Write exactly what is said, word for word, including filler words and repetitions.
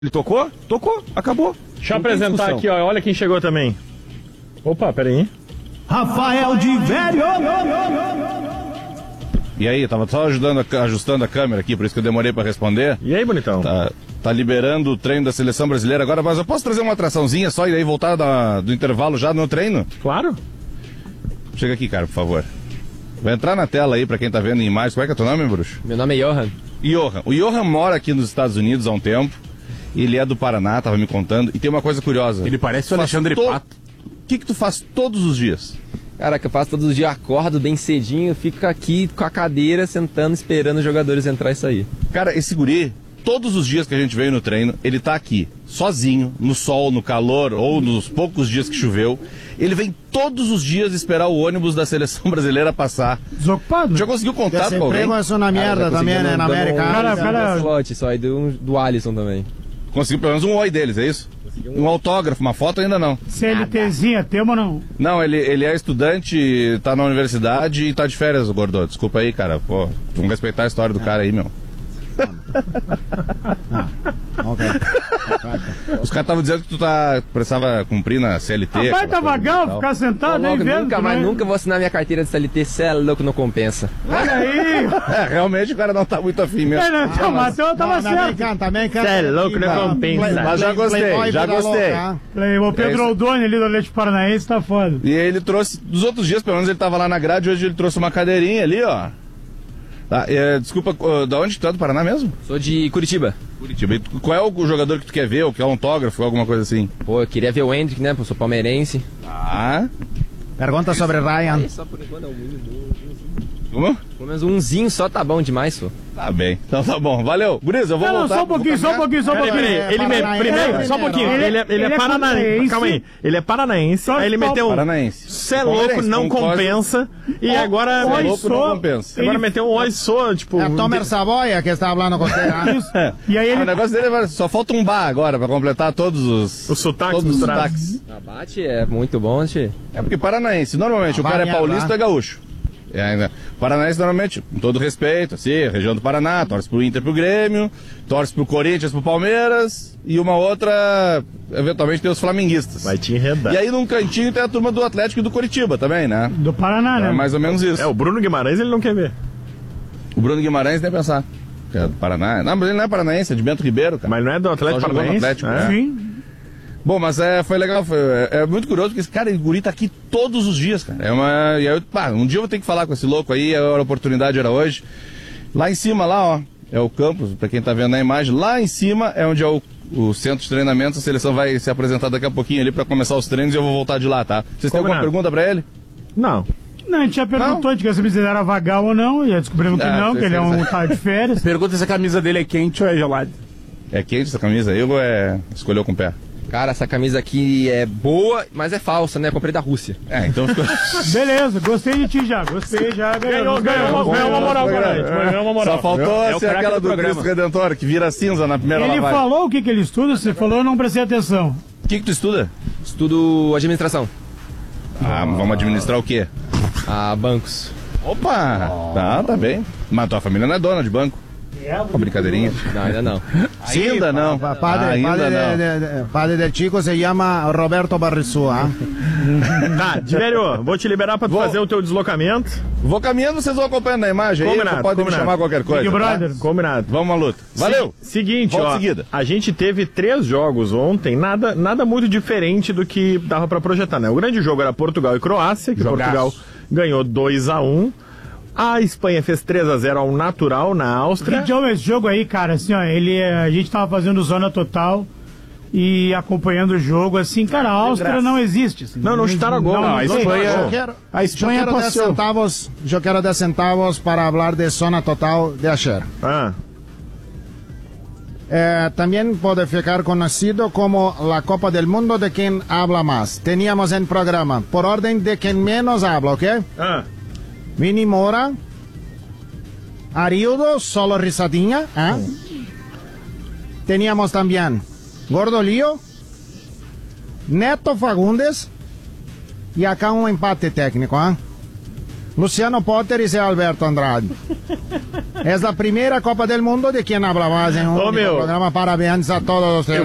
Ele tocou? Tocou, acabou. Deixa eu apresentar aqui, ó. Olha quem chegou também. Opa, peraí. Rafael de Velho. E aí, tava só ajudando a, ajustando a câmera aqui, por isso que eu demorei pra responder. E aí, bonitão? Tá, tá liberando o treino da seleção brasileira agora, mas eu posso trazer uma atraçãozinha só e aí voltar da, do intervalo já no treino? Claro. Chega aqui, cara, por favor. Vai entrar na tela aí pra quem tá vendo em imagens. Qual é que é teu nome, bruxo? Meu nome é Johan. Johan. O Johan mora aqui nos Estados Unidos há um tempo. Ele é do Paraná, tava me contando. E tem uma coisa curiosa. Ele parece o Alexandre to... Pato. O que que tu faz todos os dias? Cara, que eu faço todos os dias, acordo bem cedinho, fico aqui com a cadeira, sentando, esperando os jogadores entrar e sair. Cara, esse guri, todos os dias que a gente veio no treino, ele tá aqui, sozinho, no sol, no calor, ou nos poucos dias que choveu. Ele vem todos os dias esperar o ônibus da seleção brasileira passar. Desocupado? Já conseguiu contato com alguém? Desemprego é uma merda Cara, também, né, na América. Cara, cara, cara... slot, só aí do, do Alisson também. Conseguiu pelo menos um oi deles, é isso? Um autógrafo, uma foto ainda não. CLTzinha, tema ou não? Não, ele, ele é estudante, tá na universidade e tá de férias, o Gordô. Desculpa aí, cara. Pô, vamos respeitar a história do cara aí, meu. Ah, ok. Os caras estavam dizendo que tu tá, precisava cumprir na C L T. Rapaz, tá vagal, ficar sentado nem Logo, vendo. nunca mais, né? nunca vou assinar minha carteira de C L T, cê é louco, não compensa. Olha aí. É, realmente o cara não tá muito afim mesmo. É, não, não, mas eu tava Também certo. canta, também canta. Cê é louco, não compensa. Mas já gostei, já gostei. Falei, o Pedro É Aldoni ali do Leite Paranaense tá foda. E ele trouxe, dos outros dias, pelo menos ele tava lá na grade, hoje ele trouxe uma cadeirinha ali, ó. Tá, é, desculpa, uh, da onde tu é do Paraná mesmo? Sou de Curitiba. Curitiba. E tu, qual é o jogador que tu quer ver, ou quer um autógrafo, alguma coisa assim? Pô, eu queria ver o Hendrick, né? Pô, sou palmeirense. Ah. Pergunta sobre Ryan. Aí, só por enquanto é um Como? Pelo menos umzinho só tá bom demais, pô. Tá bem. Então tá bom. Valeu. Guriza, eu vou Não, não, voltar. só um pouquinho, só um pouquinho, só um Peraí, pouquinho. peraí. Ele me, Paranaense. primeiro, só um pouquinho. Ele- Ele, é- ele é ele é paranaense. paranaense. Calma aí. Ele é paranaense. Só Aí ele só- meteu um. Paranaense. Cê é louco, Palmeirense, não concordo. compensa. E Ó, agora. oi, Cê é louco, não sou- compensa. Agora meteu um oi só, tipo. É Tomer Savoia que está falando com você. ah? Isso. E aí Ah, ele o negócio dele é, só falta um bar agora pra completar todos os... Os sotaques todos os misturados. sotaques. Abate é muito bom, tchê. É porque paranaense, normalmente Ah, o cara é vai, paulista vai. ou é gaúcho. É, ainda. Paranaense normalmente, com todo respeito, assim, região do Paraná, torce pro Inter, pro Grêmio, torce pro Corinthians, pro Palmeiras, e uma outra, eventualmente tem os flamenguistas. Vai te enredar. E aí num cantinho tem a turma do Atlético e do Curitiba também, né? do Paraná, É né? mais ou menos isso. É, o Bruno Guimarães ele não quer ver. O Bruno Guimarães nem pensar. Que é do Paraná. Não, mas ele não é paranaense, é de Bento Ribeiro, cara. Mas não é do Atlético Só jogou no Paranaense? Atlético, É. né? Sim. Bom, mas é, foi legal, foi, é, é muito curioso, porque esse cara, esse guri tá aqui todos os dias, cara. É uma. E aí, eu, pá, um dia eu vou ter que falar com esse louco aí, a oportunidade era hoje. Lá em cima, lá, ó, é o campus, pra quem tá vendo na imagem, lá em cima é onde é o, o centro de treinamento, a seleção vai se apresentar daqui a pouquinho ali pra começar os treinos e eu vou voltar de lá, tá? Vocês têm alguma Combinado. pergunta pra ele? Não. Não, a gente já perguntou, a gente quer saber se ele era vagal ou não, e já descobrimos que Ah, não, que ele é um cara de férias. Pergunta se a camisa dele é quente ou é gelada. É quente essa camisa aí ou é. Escolheu com o pé? Cara, essa camisa aqui é boa, mas é falsa, né? Comprei da Rússia. É, então ficou. Beleza, gostei de ti já, gostei já. Ganhou, ganhou, uma- ganhou uma moral com a gente. Ganhou uma moral. Só faltou É o ser craque aquela do do programa. Cristo Redentor, que vira cinza na primeira Ele lavagem. falou o que, que ele estuda, você falou, eu não prestei atenção. O que que tu estuda? Estudo administração. Ah, vamos administrar o quê? A bancos. Opa! Tá, tá bem. Mas tua família não é dona de banco. Uma brincadeirinha. Não, ainda não. Ainda não. Pa- Padre, Ah, ainda padre, não. de- de- de- padre del Chico se chama Roberto Barrissua. Tá, Diverio, vou te liberar pra tu Vou. fazer o teu deslocamento. Vou caminhando, vocês vão acompanhando na imagem aí. Combinado, Podem me combinado. chamar qualquer coisa. Big tá? Brother. Combinado. Vamos à luta. Valeu! Se- Seguinte, Volta ó. seguida. A gente teve três jogos ontem, nada, nada muito diferente do que dava pra projetar, né? O grande jogo era Portugal e Croácia, que Jogaço. Portugal ganhou dois a um. A Espanha fez três a zero ao natural na Áustria. Então, esse jogo aí, cara, assim, ó, ele, é- a gente tava fazendo zona total e acompanhando o jogo, assim, cara, a Áustria não existe. Assim, Não, não chutaram a gol, não, a não- Espanha- Eu Bom, quero, a Espanha eu quero dez passeou. centavos, eu quero dez centavos para falar de zona total de ayer. Ah, Eh, también puede ficar conocido como la Copa del Mundo de quien habla más. Teníamos en programa, por orden de quien menos habla, ¿ok? ah. Vini Mora, Ariudo, solo risadinha. ¿eh? Teníamos también Gordo Lío, Neto Fagundes y acá un empate técnico. ¿eh? Luciano Potter y Zé Alberto Andrade. Es la primera Copa del Mundo de quien habla más en un Ô, único meu. programa. Parabéns a todos.